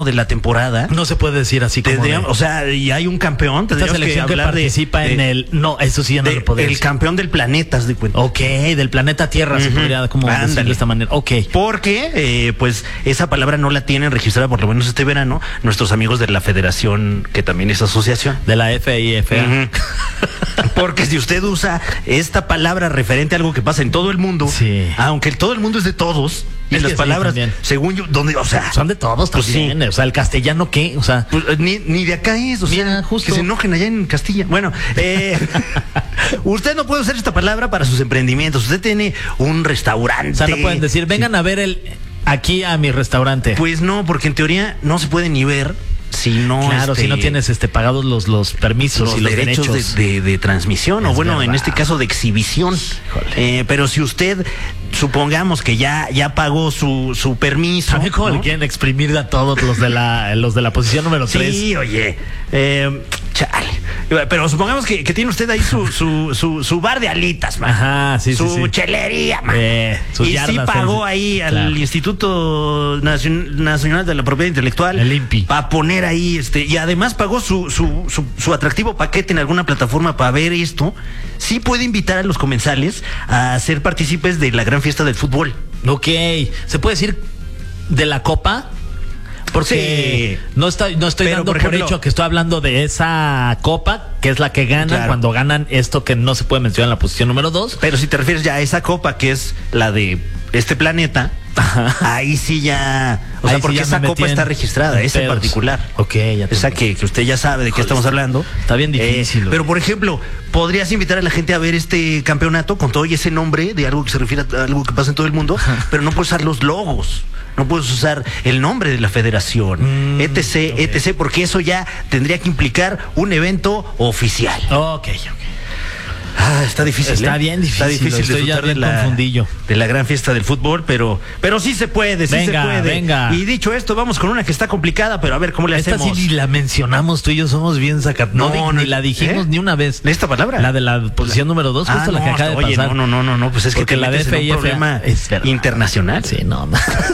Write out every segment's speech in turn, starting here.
de la temporada. No se puede decir así como O sea, y hay un campeón. Esta selección que participa en el... No, eso sí ya no lo podemos decir. El campeón del planeta, haz de cuenta. Ok, del planeta Tierra, se podría como decirlo de esta manera. Ok. Porque, pues, esa palabra no la tienen registrada, por lo menos este verano, nuestros amigos de la Federación, que también es asociación. De la FIFA. Porque si usted usa esta palabra referente a algo que pasa en todo el mundo, aunque todo el mundo es de todos, y las palabras, según yo, o sea, son de todos también. O sea, el castellano, ¿qué? O sea, pues, ni de acá es, o sea, justo. Que se enojen allá en Castilla. Bueno, usted no puede usar esta palabra para sus emprendimientos. Usted tiene un restaurante. O sea, no pueden decir, vengan a ver aquí a mi restaurante. Pues no, porque en teoría no se puede ni ver. Si no, si no tienes pagados los permisos y los derechos de transmisión, o bueno, verdad. En este caso de exhibición. Pero si usted, supongamos que ya pagó su permiso. ¿Sabe cómo le quieren exprimir a todos los de la posición número 3? Sí, oye. Chale. Pero supongamos que tiene usted ahí su bar de alitas, man. Ajá, su chelería, man. Y sí pagó ahí al Instituto Nacional de la Propiedad Intelectual, el INPI, para poner ahí y además pagó su atractivo paquete en alguna plataforma para ver esto. Sí puede invitar a los comensales a ser partícipes de la gran fiesta del fútbol. Ok, se puede decir de la copa. Porque no estoy dando por hecho que estoy hablando de esa copa, que es la que ganan cuando ganan esto que no se puede mencionar en la posición número 2. Pero si te refieres ya a esa copa, que es la de este planeta, ahí sí ya... O sea, porque esa copa está registrada, esa en particular. Ok, ya esa que usted ya sabe de qué estamos hablando. Está bien difícil. Pero, por ejemplo, podrías invitar a la gente a ver este campeonato con todo y ese nombre de algo que se refiere a algo que pasa en todo el mundo, pero no puedes usar los logos. No puedes usar el nombre de la federación, etc., porque eso ya tendría que implicar un evento oficial. Ok. Está difícil. Está bien difícil. Está difícil estoy ya bien confundillo. De la gran fiesta del fútbol, pero sí se puede, Venga. Y dicho esto, vamos con una que está complicada, pero a ver cómo le hacemos. Esta sí ni la mencionamos, tú y yo somos bien sacados. No, ni la dijimos ni una vez. ¿Esta palabra? La de la posición número 2, justo la que acaba de pasar. No, pues es porque que la de FIFA es un problema internacional. Sí, no.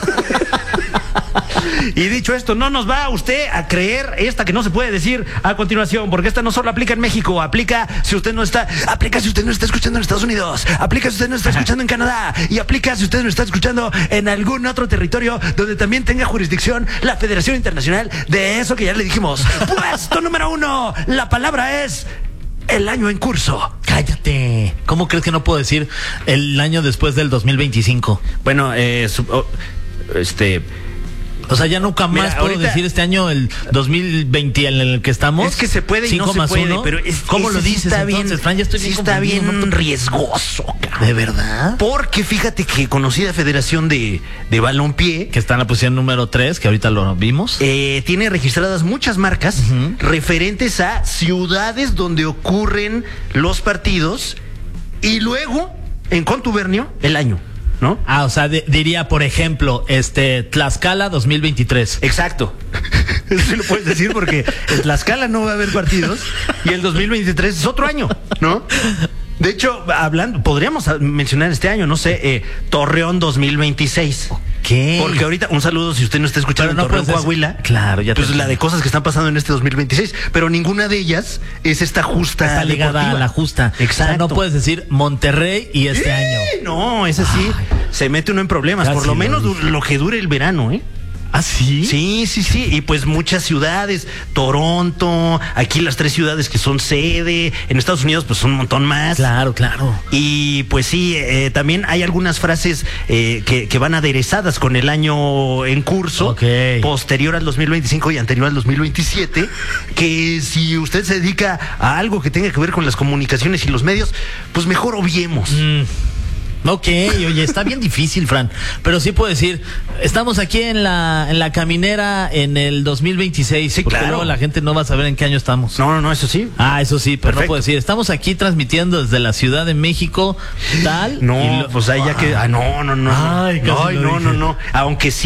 Y dicho esto, no nos va usted a creer esta que no se puede decir a continuación, porque esta no solo aplica en México, aplica si usted no está escuchando en Estados Unidos, aplica si usted no está escuchando en Canadá, y aplica si usted no está escuchando en algún otro territorio donde también tenga jurisdicción la Federación Internacional de eso que ya le dijimos. Puesto número 1, la palabra es el año en curso. Cállate. ¿Cómo crees que no puedo decir el año después del 2025? Bueno, o sea, ya nunca más puedo decir este año, el 2020 en el que estamos. Es que se puede y no se puede, 1, pero ¿cómo lo dices entonces, Fran? Ya estoy bien está bien riesgoso, cabrón. ¿De verdad? Porque fíjate que conocida Federación de Balompié, que está en la posición número 3, que ahorita lo vimos, tiene registradas muchas marcas referentes a ciudades donde ocurren los partidos y luego, en contubernio, el año, ¿no? O sea, diría, por ejemplo, Tlaxcala 2023. Exacto. Eso sí lo puedes decir porque en Tlaxcala no va a haber partidos y el 2023 es otro año, ¿no? De hecho, podríamos mencionar este año, no sé, Torreón 2026. ¿Qué? Porque ahorita, un saludo si usted no está escuchando en Torreón, Coahuila. Claro, ya pues la de cosas que están pasando en este 2026, pero ninguna de ellas es esta justa. Está ligada deportiva. A la justa. Exacto. O sea, no puedes decir Monterrey y este año. No, es así. Se mete uno en problemas, por lo menos lo que dure el verano, ¿eh? ¿Ah, sí? Sí. Y pues muchas ciudades, Toronto, aquí las 3 ciudades que son sede, en Estados Unidos pues son un montón más. Claro. Y pues sí, también hay algunas frases que van aderezadas con el año en curso, posterior al 2025 y anterior al 2027, que si usted se dedica a algo que tenga que ver con las comunicaciones y los medios, pues mejor obviemos. Ok, oye, está bien difícil, Fran, pero sí puedo decir, estamos aquí en la caminera en el 2026, sí, porque claro. luego la gente no va a saber en qué año estamos. No, eso sí. Eso sí, pero perfecto. No puedo decir, estamos aquí transmitiendo desde la Ciudad de México, tal. No, pues ahí ya que... no. Ay, no. Aunque sí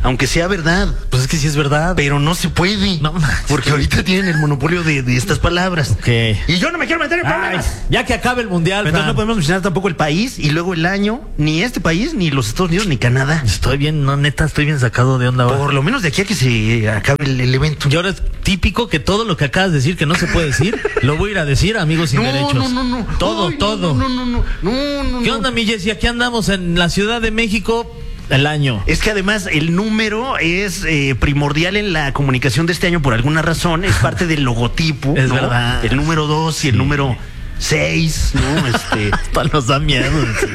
aunque sea verdad. Pues es que sí es verdad. Pero no se puede. No, porque ahorita tienen el monopolio de estas palabras. Okay. Y yo no me quiero meter en problemas. Ya que acabe el mundial. Pero entonces no podemos mencionar tampoco el país y luego el año, ni este país, ni los Estados Unidos, ni Canadá. Estoy bien, no, neta, estoy bien sacado de onda. Por lo menos de aquí a que se acabe el evento. Y ahora es típico que todo lo que acabas de decir que no se puede decir, lo voy a ir a decir, amigos sin derechos. No. Todo, Ay, todo. No. ¿Qué onda, mi Jessy? Aquí andamos en la Ciudad de México. El año. Es que además el número es primordial en la comunicación de este año por alguna razón. Es parte del logotipo. Es ¿no? verdad. El número 2 y el número 6, ¿no? Hasta nos da miedo.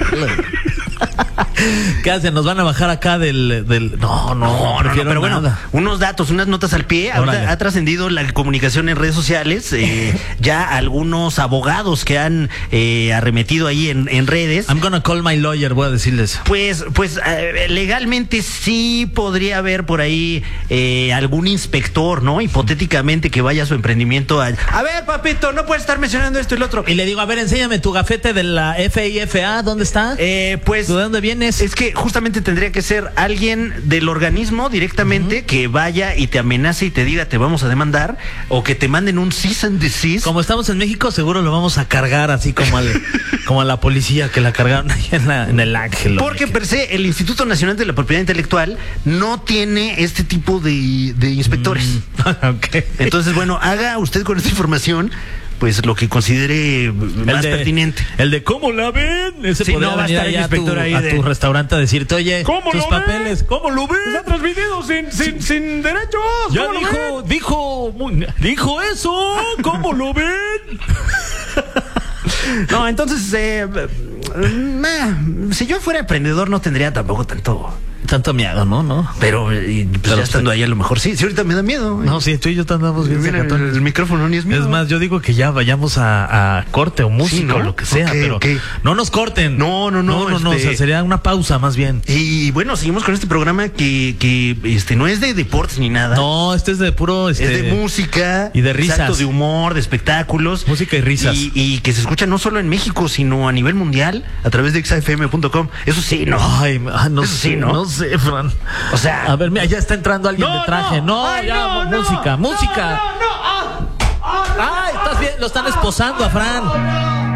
¿Qué hacen? ¿Nos van a bajar acá del... No, pero bueno, unos datos, unas notas al pie. Ha trascendido la comunicación en redes sociales. Ya algunos abogados que han arremetido ahí en redes. I'm gonna call my lawyer, voy a decirles. Pues legalmente sí podría haber por ahí algún inspector, ¿no? Hipotéticamente que vaya a su emprendimiento a ver, papito, no puedes estar mencionando esto y lo otro. Y le digo, a ver, enséñame tu gafete de la FIFA, ¿dónde está? Pues... ¿De dónde vienes? Es que justamente tendría que ser alguien del organismo directamente que vaya y te amenace y te diga te vamos a demandar, o que te manden un cease and desist. Como estamos en México, seguro lo vamos a cargar así como a la policía que la cargaron ahí en el Ángel. Porque per se el Instituto Nacional de la Propiedad Intelectual no tiene este tipo de inspectores. Okay. Entonces, bueno, haga usted con esta información pues lo que considere más pertinente. El de ¿cómo la ven? Ese sí, no va a estar el inspector ahí a tu restaurante a decirte, oye, tus papeles, ¿cómo lo ven? Está transmitido sin derechos. Ya dijo eso, ¿cómo lo ven? No, entonces, si yo fuera emprendedor no tendría tampoco tanto miedo, ¿no? Pero, ya estando ahí a lo mejor sí ahorita me da miedo. No, sí, tú y yo andamos bien sacatones. El micrófono ni es mío. Es más, yo digo que ya vayamos a corte o música, ¿no? O lo que sea, pero no nos corten. No, o sea, sería una pausa más bien. Y bueno, seguimos con este programa que no es de deportes ni nada. No, este es de puro... es de música. Y de risas. Exacto, de humor, de espectáculos. Música y risas. Y que se escucha no solo en México, sino a nivel mundial, a través de xafm.com. Eso sí, ¿no? Ay, no eso sé, sí, ¿no? No sé, Fran. O sea... A ver, mira, ya está entrando alguien de traje. Música. Ay, estás bien, lo están esposando a Fran.